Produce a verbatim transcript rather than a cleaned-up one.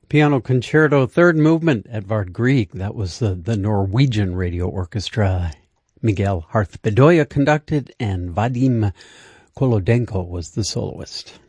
Piano Concerto, third movement, Edvard Grieg. That was the, the Norwegian Radio Orchestra. Miguel Harth Bedoya conducted, and Vadim Kolodenko was the soloist.